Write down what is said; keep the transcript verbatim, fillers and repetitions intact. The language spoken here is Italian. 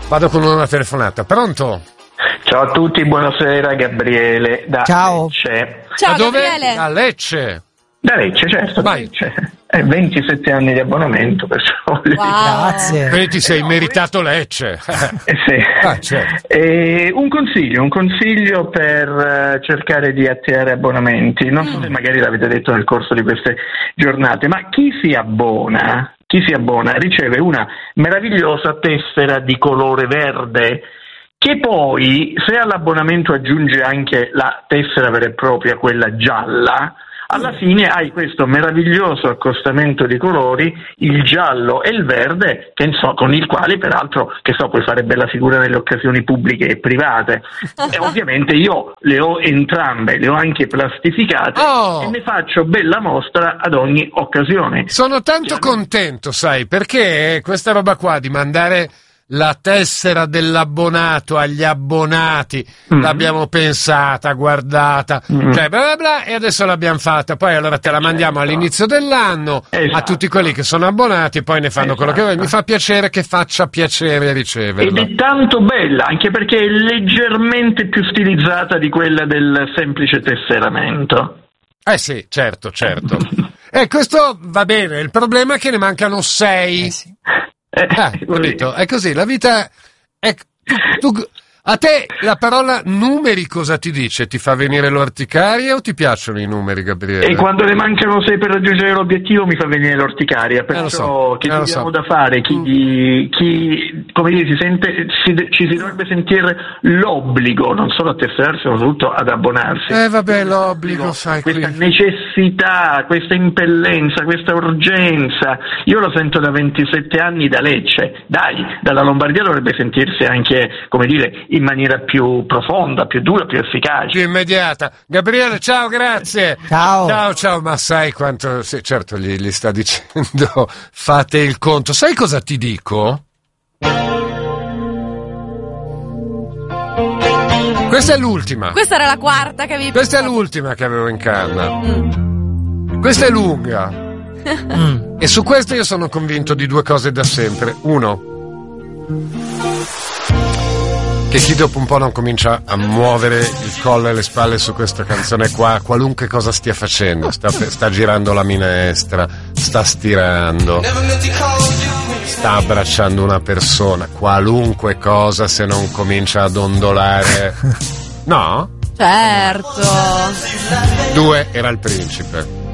Vado con una telefonata. Pronto? Ciao a tutti, buonasera, Gabriele da Ciao. Lecce. Ciao da dove? Gabriele. Da Lecce. Da Lecce, certo, da Vai. Lecce. Eh, ventisette anni di abbonamento, perciò Wow. Grazie. Quindi ti sei meritato Lecce. Eh sì. Ah, certo. Eh, un consiglio, un consiglio per eh, cercare di attirare abbonamenti. Non so se magari l'avete detto nel corso di queste giornate, ma chi si abbona, chi si abbona riceve una meravigliosa tessera di colore verde, che poi, se all'abbonamento aggiunge anche la tessera vera e propria, quella gialla, alla fine hai questo meraviglioso accostamento di colori, il giallo e il verde, che so, con il quale peraltro, che so, puoi fare bella figura nelle occasioni pubbliche e private. E ovviamente io le ho entrambe, le ho anche plastificate, Oh. e ne faccio bella mostra ad ogni occasione. Sono tanto contento, sai, perché questa roba qua di mandare la tessera dell'abbonato agli abbonati Mm. l'abbiamo pensata, guardata, Mm. cioè bla bla bla, e adesso l'abbiamo fatta. Poi allora te la mandiamo Certo. all'inizio dell'anno a Esatto. tutti quelli che sono abbonati, poi ne fanno quello che Esatto. vuoi. Mi fa piacere che faccia piacere Ed riceverla. è tanto bella, anche perché è leggermente più stilizzata di quella del semplice tesseramento. Eh sì, certo, certo. E questo va bene, il problema è che ne mancano sei. Eh sì. Eh, Ah, così. capito? È così, la vita è... tu- tu- a te la parola numeri cosa ti dice? Ti fa venire l'orticaria o ti piacciono i numeri, Gabriele? E quando ne mancano sei per raggiungere l'obiettivo mi fa venire l'orticaria, perciò Eh, lo so, che eh, lo dobbiamo so. da fare? Chi, chi come dire, si sente, si, ci si dovrebbe sentire l'obbligo, non solo a tesserarsi, ma soprattutto ad abbonarsi. Eh vabbè, l'obbligo, sai, Questa qui. necessità, questa impellenza, questa urgenza, io lo sento da ventisette anni da Lecce, dai, dalla Lombardia dovrebbe sentirsi anche, come dire, in maniera più profonda, più dura, più efficace. Più immediata. Gabriele, ciao, grazie. Ciao. Ciao, ciao, ma sai quanto... Sì, certo, gli, gli sta dicendo, fate il conto. Sai cosa ti dico? Questa è l'ultima. Questa era la quarta che avevi Questa è l'ultima che avevo in canna. Mm. Questa è lunga. Mm. E su questo io sono convinto di due cose da sempre. Uno, che chi dopo un po' non comincia a muovere il collo e le spalle su questa canzone qua, qualunque cosa stia facendo, sta, sta girando la minestra, sta stirando, sta abbracciando una persona, qualunque cosa, se non comincia ad ondolare. No? Certo. Due, era il principe.